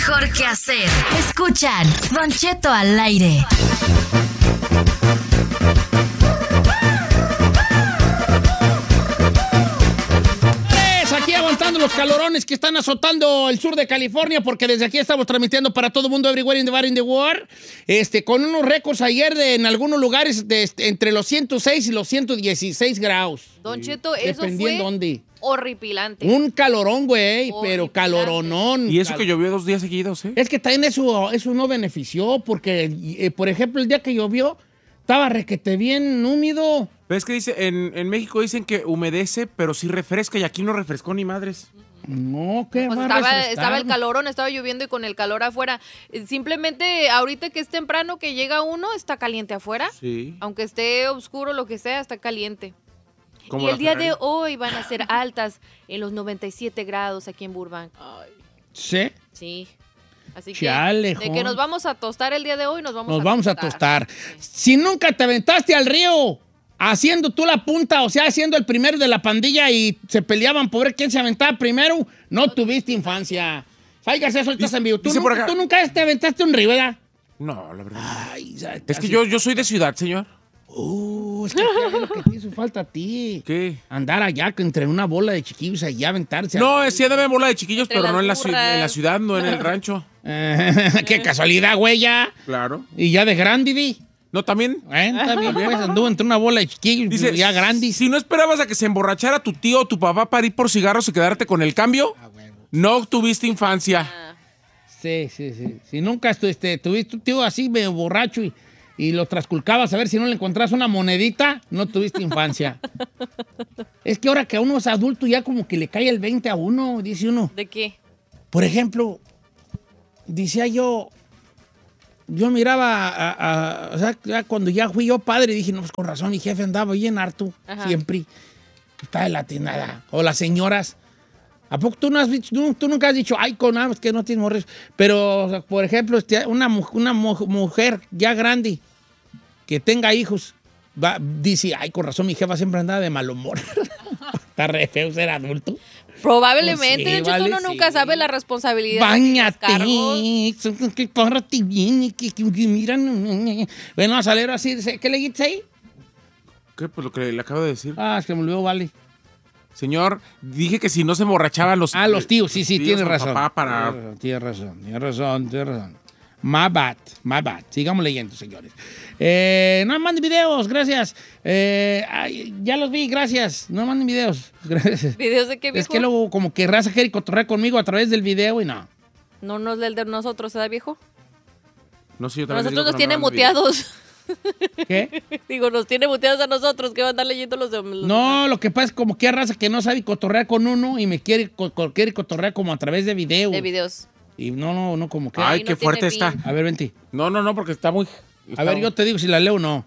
mejor que hacer. Escuchan Don Cheto al aire. Aquí aguantando los calorones que están azotando el sur de California, porque desde aquí estamos transmitiendo para todo el mundo, everywhere in the bar in the world, con unos récords ayer en algunos lugares entre los 106 y los 116 grados. Don Cheto, eso Dependiendo fue dónde. horripilante. Un calorón, güey, pero Horripilante. caloronón. Y eso que llovió 2 días seguidos, ¿eh? Es que también eso no benefició, porque, por ejemplo, el día que llovió, estaba requete bien húmedo. Pero es que dice, en México dicen que humedece, pero sí refresca, y aquí no refrescó ni madres. No, qué Pues va a refrescar. estaba el calorón, estaba lloviendo y con el calor afuera. Simplemente ahorita que es temprano que llega uno, está caliente afuera. Sí. Aunque esté oscuro, lo que sea, está caliente. Como Y la el día Ferrari. de hoy van a ser altas en los 97 grados aquí en Burbank. ¿Sí? Sí. Así Chale, que de jo. que nos vamos a tostar el día de hoy, nos Nos vamos a tostar. Sí. Si nunca te aventaste al río haciendo tú la punta, o sea, haciendo el primero de la pandilla y se peleaban por ver quién se aventaba primero, no tuviste infancia. Fáigase, eso estás en vivo. Dice por acá- Tú nunca te aventaste un río, ¿verdad? No, la verdad. Ay, Es que yo soy de ciudad, señor. Es que ¿qué es lo que te hizo falta a ti? ¿Qué? Andar allá entre una bola de chiquillos allá aventarse. No, sí, dame bola de chiquillos, Entre pero no las en la burras. ciudad, no en el rancho. Qué casualidad, güey, ya. Claro. Y ya de grande, di. No, también. Está bien, pues anduvo entre una bola de chiquillos Dice, ya grande. si no esperabas a que se emborrachara tu tío o tu papá para ir por cigarros y quedarte con el cambio, no tuviste infancia. Sí. Si nunca tuviste un tío así medio borracho y lo trasculcabas a ver si no le encontrás una monedita, no tuviste infancia. Es que ahora que uno es adulto ya como que le cae el 20 a uno, dice uno. ¿De qué? Por ejemplo, decía yo miraba o sea, ya cuando ya fui yo padre, dije, no, pues con razón, mi jefe andaba bien harto, Ajá. siempre. Está de latinada. O las señoras. ¿A poco tú no has dicho, tú nunca has dicho, ay, con nada, es que no tienes morres? Pero, o sea, por ejemplo, una mujer ya grande que tenga hijos, dice, ay, con razón, mi jefa siempre andaba de mal humor. Está re feo ser adulto. Probablemente, Pues sí, Don Cheto, vale, uno nunca sí. sabe la responsabilidad. Báñate, de los cargos. que párate bien, que miran. Bueno, a salir así, ¿qué le dices ahí? ¿Qué? Pues lo que le acabo de decir. Ah, es que me olvidó, vale. Señor, dije que si no se emborrachaban los... Los tíos, sí, tíos tienes o razón. papá para... Tienes razón. My bad. Sigamos leyendo, señores. No manden videos, gracias. Ya los vi, gracias. No manden videos. Gracias. ¿Videos de qué, viejo? Es que luego como que raza quiere cotorrear conmigo a través del video y no. No nos el de nosotros, ¿verdad, viejo? No sé, yo también Nosotros digo nos que tiene no me manden muteados. ¿Qué? Digo, nos tiene muteados a nosotros, que van a andar leyendo los demás. No, lo que pasa es como que hay raza que no sabe cotorrear con uno y me quiere cotorrear como a través de video. De videos. Y no, como que... Ay, no qué tiene fuerte fin. está. A ver, vente. No, porque está muy... A ver, yo te digo si la leo o no.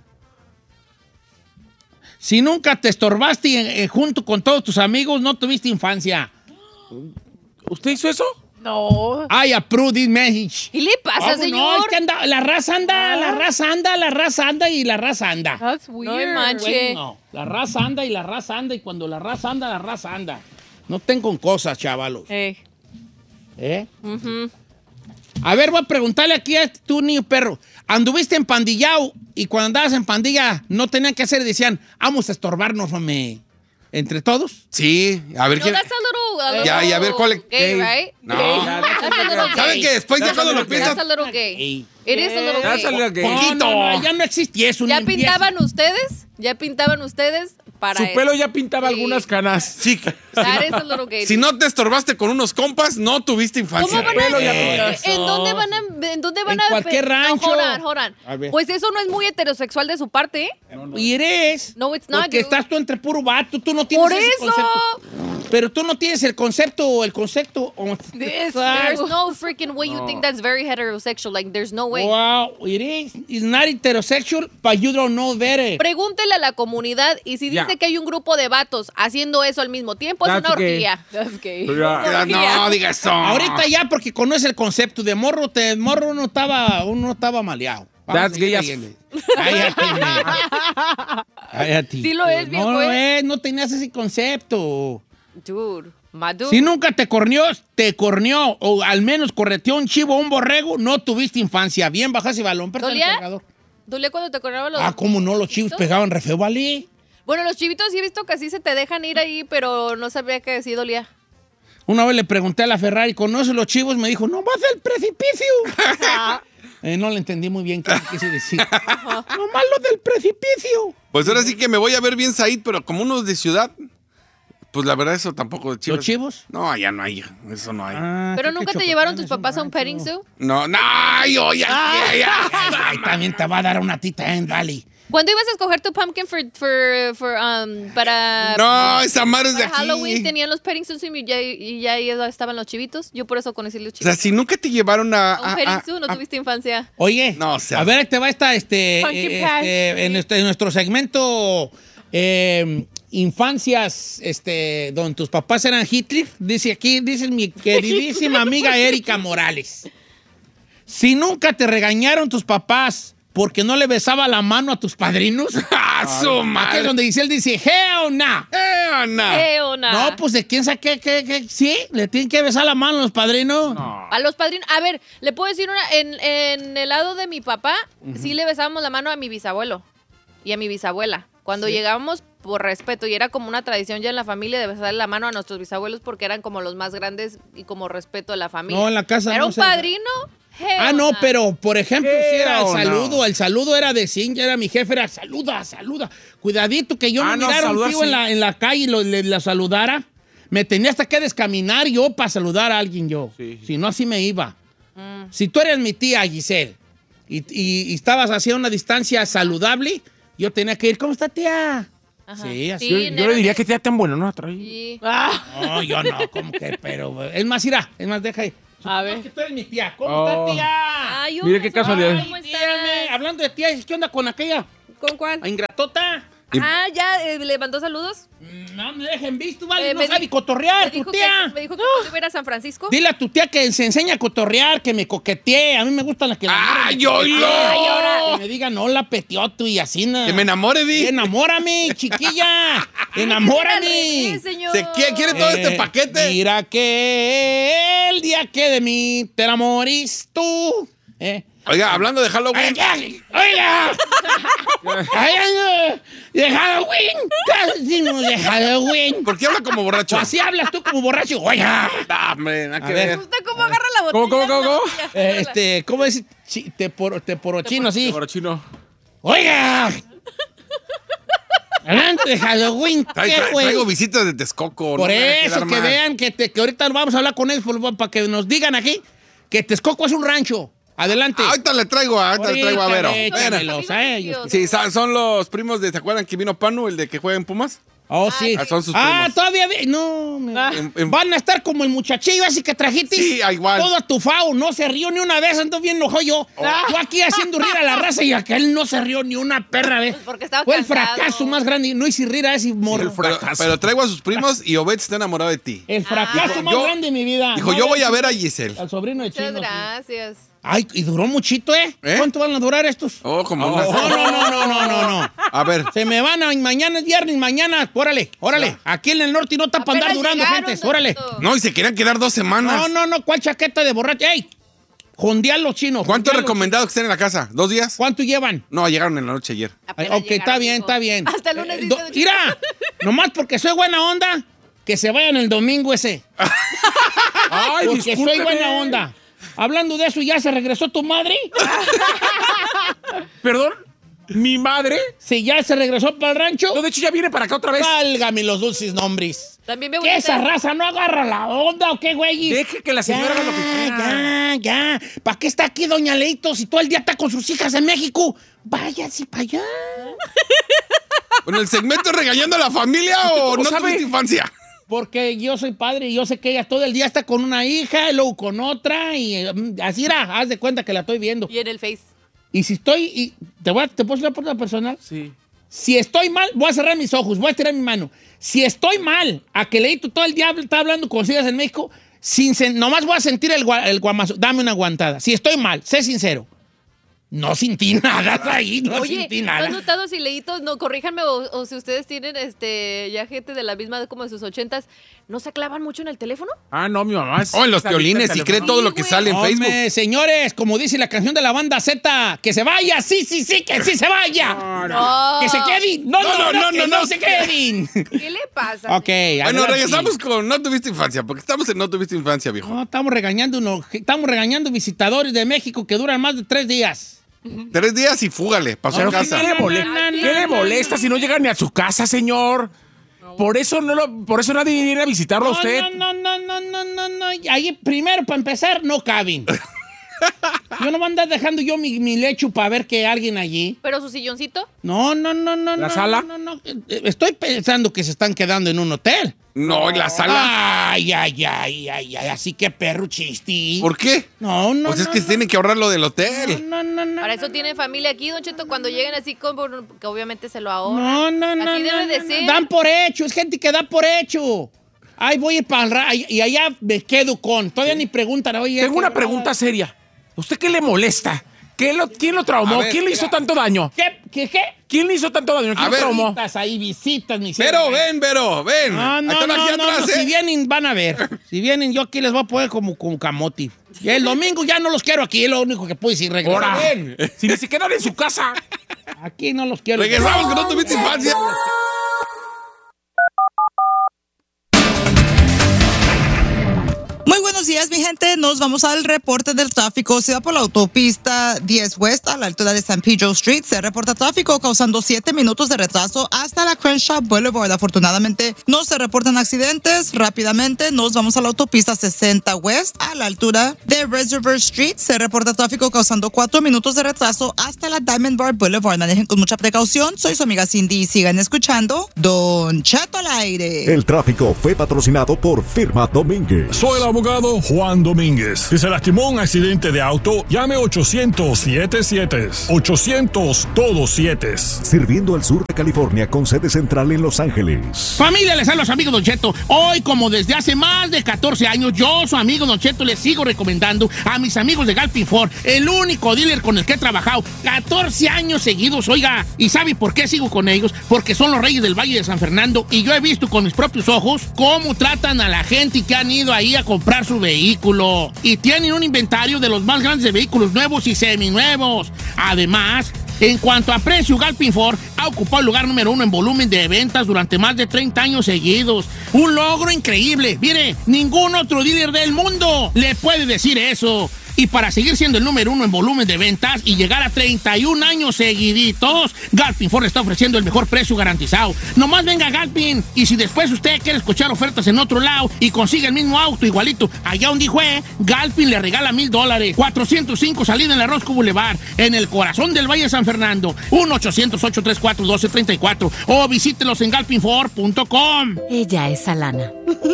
Si nunca te estorbaste junto con todos tus amigos, no tuviste infancia. ¿Usted hizo eso? No. I approve this message. ¿Qué le pasa, ¿Cómo señor? No, es que anda, la raza anda y la raza anda. That's No weird. me manches. No, la raza anda y cuando la raza anda. No tengo cosas, chavalos. ¿Eh? Ujú. A ver, voy a preguntarle aquí a tú, niño perro. ¿Anduviste en pandillao y cuando andabas en pandilla no tenían que hacer y decían, vamos a estorbarnos, hombre? ¿Entre todos? Sí, a ver No, quién. that's a little Ya, y a ver cuál es- gay, gay. right? No. That's a little gay. ¿Saben qué? Después ya cuando lo That's piensas. a little gay. Ey. It is a little That's a gay. little gay. Poquito. No, ya no existía eso. ¿Ya no empieza. pintaban ustedes? ¿Ya pintaban ustedes para Su eso? pelo ya pintaba Sí. algunas canas. Sí. That is a little gay. Si no te estorbaste con unos compas, no tuviste infancia. ¿Cómo van a, pelo ya ¿En dónde van a, en dónde van En a cualquier no, rancho. hold on. A ver. Pues eso no es muy heterosexual de su parte, ¿eh? Y eres. No, it's not, Porque dude. estás tú entre puro vato. Tú no tienes Por ese eso. concepto. Pero tú no tienes el concepto. There's no freaking way you think that's very heterosexual. Like, there's no way. Wow, it is. It's not heterosexual, but you don't know better. Pregúntele a la comunidad y si Ya. dice que hay un grupo de vatos haciendo eso al mismo tiempo, es That's una gay. orgía. That's gay. Ya, no, diga eso. Ahorita ya, porque conoce el concepto de morro, uno no estaba maleado. Vamos That's a seguir gay as- leyendo. Cállate. Sí lo es, viejo, No, ¿eh? no tenías ese concepto. Dude. Madu. Si nunca te corneó o al menos correteó un chivo o un borrego, no tuviste infancia. Bien, bajas y balón, pero ¿Dolía? el cargador. ¿Dolía cuando te corrieron los ¿Cómo no? Los chivos pegaban re feo, ¿vale? Bueno, los chivitos sí he visto que así se te dejan ir ahí, pero no sabía que sí dolía. Una vez le pregunté a la Ferrari, ¿conoce los chivos? Me dijo, no vas al precipicio. No le entendí muy bien qué quise decir. Nomás lo del precipicio. Pues ahora sí que me voy a ver bien Said, pero como unos de ciudad, pues la verdad eso tampoco de Chivas. ¿Los chivos? No, allá no hay, eso no hay. ¿Pero nunca te llevaron tus papás a un petting zoo? No, no, ya. Ay, también te va a dar una tita en Valley. ¿Cuándo ibas a escoger tu pumpkin para No, esa madre es de para aquí. Halloween? Tenían los petting zoos y ya ahí estaban los chivitos. Yo por eso conocí los O sea, chivitos. si nunca te llevaron A un petting zoo no tuviste infancia. Oye, No, o sea. a ver, te va esta, Pumpkin patch. en nuestro segmento infancias, donde tus papás eran Hitler, dice mi queridísima amiga Erika Morales. Si nunca te regañaron tus papás porque no le besaba la mano a tus padrinos, ¡Ah, su aquí es madre! donde él dice, hell nah. Ona. No, pues de quién sabe qué, sí, le tienen que besar la mano a los padrinos. A los padrinos. A ver, le puedo decir una. En el lado de mi papá, sí le besábamos la mano a mi bisabuelo y a mi bisabuela. Cuando llegábamos, por respeto, y era como una tradición ya en la familia de besarle la mano a nuestros bisabuelos porque eran como los más grandes y como respeto a la familia. No, en la casa Era no un se- padrino. No, pero por ejemplo, si era el no. saludo, el saludo era de ya era mi jefe, era saluda. Cuidadito que yo no mirara a un saludar, tío sí. en la calle y la saludara. Me tenía hasta que descaminar yo para saludar a alguien yo. Sí. Si no, así me iba. Si tú eres mi tía Giselle y estabas así a una distancia saludable, yo tenía que ir, ¿cómo está tía? Ajá. Sí, así. Sí, Yo le diría que te da tan bueno, ¿no? Atrás. Sí. No, yo no, como que, pero... Es más, deja ahí. A ver. Es que tú eres mi tía. ¿Cómo Oh. está, tía? Ay, Mire qué casualidad. ¿Cómo estás? Dígame, hablando de tía, ¿qué onda con aquella? ¿Con cuál? Ingratota. Ya le mandó saludos. No me dejen visto, vale, no Me sabe di- cotorrear, Me tu dijo tía. me dijo que cuando iba a ir a San Francisco. Dile a tu tía que se enseña a cotorrear, que me coquetee. A mí me gustan las que... ¡Ay, oílo! Que me digan, hola, petioto, y así, nada. Que me enamore, Di. Enamórame, chiquilla. Enamórame. Al revés, señor. ¿Quiere todo este paquete? Mira que el día que de mí te enamorís tú. Oiga, hablando de Halloween. ¡Oiga! ¡Ay, de Halloween! ¿Qué decimos de Halloween? ¿Por qué habla como borracho? Así hablas tú como borracho. ¡Oiga! Ah, hombre, nada que A ver. ver. Me gusta cómo agarra la botella. ¿Cómo? ¿Cómo es? Teporochino, sí. Por chino. ¡Oiga! Hablando de Halloween, ¿qué, güey? Traigo visitas de Texcoco. Por no me vaya a eso, quedar que mal. vean que ahorita vamos a hablar con ellos para que nos digan aquí que Texcoco es un rancho. Adelante. Ahorita le traigo a Vero. Échamelos a ellos. Sí, son los primos de, ¿se acuerdan que vino Panu, el de que juega en Pumas? Oh, sí. Son sus primos. Todavía. No, van a estar como el muchachillo así que trajiste. Sí, igual. Todo atufado, no se rió ni una vez, ando bien enojado yo. Yo aquí haciendo rir a la raza y aquel no se rió ni una perra vez. Porque estaba Fue el cansado. fracaso más grande. No hice rir a ese morro. Pero traigo a sus primos y Obed está enamorado de ti. El fracaso más yo- grande de mi vida. Dijo, No, yo voy a ver a Giselle. Al sobrino de Muchas Chino. sí. gracias. Ay, y duró muchito, ¿eh? ¿Cuánto van a durar estos? Oh, como No, unas- no. A ver. Se me van a... Mañana es viernes, mañana. Órale. Aquí en el norte no está para andar Apenas durando, llegaron, gente. Órale. doctor. No, y se querían quedar 2 semanas. No. ¿Cuál chaqueta de borracho? ¡Ey! Jondear los chinos. ¿Cuánto es jondear los recomendado que estén en la casa? ¿2 días? chinos. ¿Cuánto llevan? No, llegaron en la noche ayer. Apenas Ok, está llegaron, bien, dijo. está bien. Hasta el lunes dice de- Mira, nomás porque soy buena onda, que se vayan el domingo ese. Ay, Porque soy discúlpeme. buena onda. Hablando de eso, ¿ya se regresó tu madre? Perdón, mi madre. Sí, ya se regresó para el rancho. No, de hecho ya viene para acá otra vez. Válgame los dulces nombres. También me ¿Qué gusta. esa raza no agarra la onda o qué, güey? Deje que la señora haga lo que quiera. Ya. ¿Para qué está aquí doña Leito si todo el día está con sus hijas en México? Váyase para allá. ¿En el segmento regañando a la familia o cómo no sabe? tuviste infancia? Porque yo soy padre y yo sé que ella todo el día está con una hija y luego con otra y así era, haz de cuenta que la estoy viendo. Y en el Face. Y si estoy, ¿te puedo hacer una pregunta personal? Sí. Si estoy mal, voy a cerrar mis ojos, voy a estirar mi mano. Si estoy mal, a que Leito todo el día está hablando con sus hijas en México, nomás voy a sentir el guamazo. Dame una aguantada. Si estoy mal, sé sincero. No sentí nada ahí, no Oye, sentí ¿no has nada. notado si leítos? No, corríjanme, o si ustedes tienen ya gente de la misma edad como de sus 80s, ¿no se clavan mucho en el teléfono? Ah, no, mi mamá. Oh, en los piolines y cree todo lo que sale en Facebook. Hombre, señores, como dice la canción de la banda Z, que se vaya, sí, que sí se vaya. No. Que se queden. No se queden. ¿Qué le pasa? Ok, Bueno, adelante. regresamos con No Tuviste Infancia, porque estamos en No Tuviste Infancia, viejo. No, estamos regañando visitadores de México que duran más de 3 días. 3 días y fúgale, pasó Pero a casa. ¿qué le molesta si no llega ni a su casa, señor? Por eso nadie viene a visitarlo a usted. No. Ahí, primero, para empezar, no caben. Yo no voy a andar dejando yo mi lecho para ver que hay alguien allí. ¿Pero su silloncito? No. ¿La sala? No. Estoy pensando que se están quedando en un hotel. No, en la sala. Ay. Así que perro chisti. ¿Por qué? No. Pues es que tienen que ahorrar lo del hotel. No. Para eso tienen familia aquí, Don Cheto, cuando lleguen así, que obviamente se lo ahorran. No. Así debe de ser. Dan por hecho, es gente que da por hecho. Ay, voy a ir para y allá me quedo con. Todavía ni preguntan. Oye, Tengo una pregunta seria. ¿Usted qué le molesta? ¿Quién lo traumó? A ver, ¿Quién le hizo tanto daño? ¿Qué? ¿Quién le hizo tanto daño? ¿Quién A lo ver, traumó? Visitas, mi Vero, ven. No, Ahí están aquí atrás, si vienen, van a ver. Si vienen, yo aquí les voy a poner como camote. Y el domingo ya no los quiero aquí, es lo único que puedo decir. Ahora, Ven. si ni siquiera en su casa. Aquí no los quiero. Regresamos con No Tuviste Infancia. Muy buenos días, mi gente. Nos vamos al reporte del tráfico. Se va por la autopista 10 West a la altura de San Pedro Street. Se reporta tráfico causando 7 minutos de retraso hasta la Crenshaw Boulevard. Afortunadamente, no se reportan accidentes. Rápidamente, nos vamos a la autopista 60 West a la altura de Reservoir Street. Se reporta tráfico causando 4 minutos de retraso hasta la Diamond Bar Boulevard. Manejen con mucha precaución. Soy su amiga Cindy y sigan escuchando Don Cheto al aire. El tráfico fue patrocinado por Firma Domínguez. Soy el abogado Juan Domínguez. Si se lastimó un accidente de auto, llame 800-77. 800 todos 7. Sirviendo al sur de California con sede central en Los Ángeles. Familia, les hablo a su amigo Don Cheto. Hoy, como desde hace más de 14 años, yo, su amigo Don Cheto, les sigo recomendando a mis amigos de Galpin Ford, el único dealer con el que he trabajado 14 años seguidos, oiga. ¿Y sabe por qué sigo con ellos? Porque son los reyes del Valle de San Fernando y yo he visto con mis propios ojos cómo tratan a la gente que han ido ahí a comprar su vehículo. Y tienen un inventario de los más grandes de vehículos nuevos y seminuevos. Además, en cuanto a precio, Galpin Ford ha ocupado el lugar número 1 en volumen de ventas durante más de 30 años seguidos. Un logro increíble. Mire, ningún otro dealer del mundo le puede decir eso. Y para seguir siendo el número 1 en volumen de ventas y llegar a 31 años seguiditos, Galpin Ford está ofreciendo el mejor precio garantizado. Nomás venga a Galpin, y si después usted quiere escuchar ofertas en otro lado y consigue el mismo auto igualito allá donde fue, Galpin le regala $1,000. 405 salida en la Roscoe Boulevard, en el corazón del Valle de San Fernando. 1-800-834-1234 o visítelos en galpinford.com. Ella es Alana.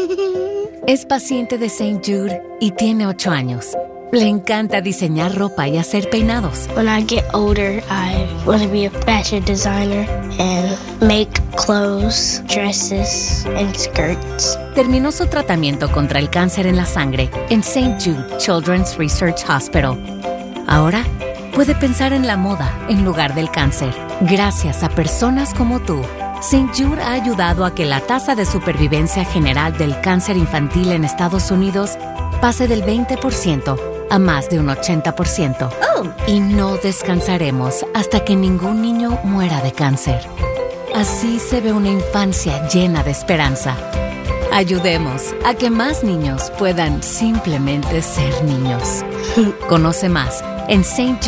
Es paciente de St. Jude y tiene 8 años. Le encanta diseñar ropa y hacer peinados. When I get older, I want to be a fashion designer and make clothes, dresses, and skirts. Terminó su tratamiento contra el cáncer en la sangre en St. Jude Children's Research Hospital. Ahora puede pensar en la moda en lugar del cáncer. Gracias a personas como tú, St. Jude ha ayudado a que la tasa de supervivencia general del cáncer infantil en Estados Unidos pase del 20% a más de un 80%. Y no descansaremos hasta que ningún niño muera de cáncer. Así se ve una infancia llena de esperanza. Ayudemos a que más niños puedan simplemente ser niños. Conoce más en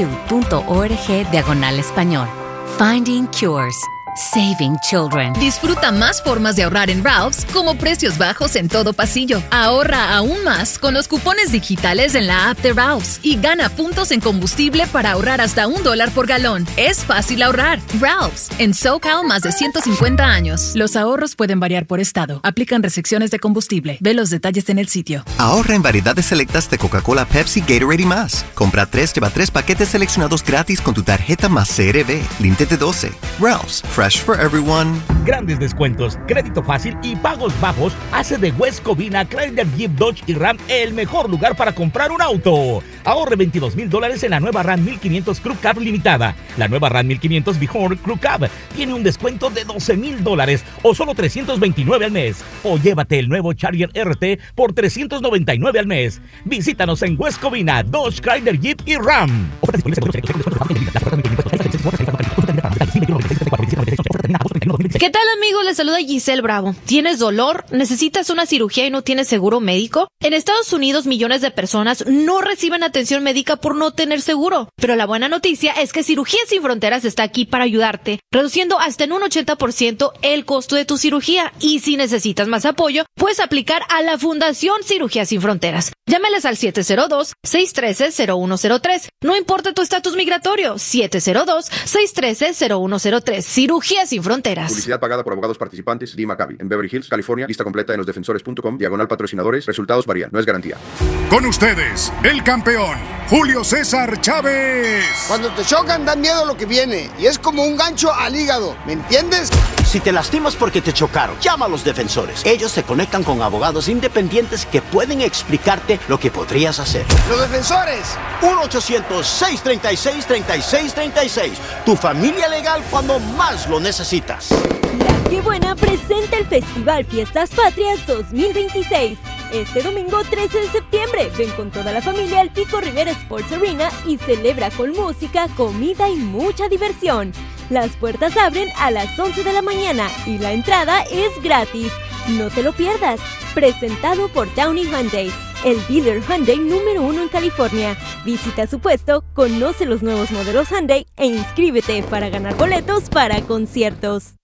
stjude.org/español. Finding Cures. Saving Children. Disfruta más formas de ahorrar en Ralph's, como precios bajos en todo pasillo. Ahorra aún más con los cupones digitales en la app de Ralph's y gana puntos en combustible para ahorrar hasta $1 por galón. Es fácil ahorrar. Ralph's, en SoCal más de 150 años. Los ahorros pueden variar por estado. Aplican restricciones de combustible. Ve los detalles en el sitio. Ahorra en variedades selectas de Coca-Cola, Pepsi, Gatorade y más. Compra 3, lleva 3 paquetes seleccionados gratis con tu tarjeta más CRB. Límite de 12. Ralph's, fresh for everyone. Grandes descuentos, crédito fácil y pagos bajos hace de West Covina, Chrysler, Jeep, Dodge y Ram el mejor lugar para comprar un auto. Ahorre $22,000 en la nueva Ram 1500 Crew Cab limitada. La nueva Ram 1500 Bihor Crew Cab tiene un descuento de $12,000 o solo $329 al mes. O llévate el nuevo Charger RT por $399 al mes. Visítanos en West Covina, Dodge, Chrysler, Jeep y Ram. ¿Qué tal, amigos? Les saluda Giselle Bravo. ¿Tienes dolor? ¿Necesitas una cirugía y no tienes seguro médico? En Estados Unidos, millones de personas no reciben atención médica por no tener seguro. Pero la buena noticia es que Cirugías Sin Fronteras está aquí para ayudarte, reduciendo hasta en un 80% el costo de tu cirugía. Y si necesitas más apoyo, puedes aplicar a la Fundación Cirugías Sin Fronteras. Llámales al 702-613-0103. No importa tu estatus migratorio, 702-613-0103. Cirugías Sin Fronteras. Publicidad pagada por abogados participantes. Dee McCabe. En Beverly Hills, California. Lista completa en losdefensores.com/patrocinadores. Resultados varían. No es garantía. Con ustedes, el campeón, Julio César Chávez. Cuando te chocan, da miedo lo que viene. Y es como un gancho al hígado. ¿Me entiendes? Si te lastimas porque te chocaron, llama a los defensores. Ellos se conectan con abogados independientes que pueden explicarte lo que podrías hacer. ¡Los defensores! 1-800-636-3636. Tu familia legal cuando más lo necesitas. La Qué Buena presenta el Festival Fiestas Patrias 2026. Este domingo 13 de septiembre, ven con toda la familia al Pico Rivera Sports Arena y celebra con música, comida y mucha diversión. Las puertas abren a las 11 de la mañana y la entrada es gratis. No te lo pierdas. Presentado por Downey Hyundai, el dealer Hyundai número 1 en California. Visita su puesto, conoce los nuevos modelos Hyundai e inscríbete para ganar boletos para conciertos.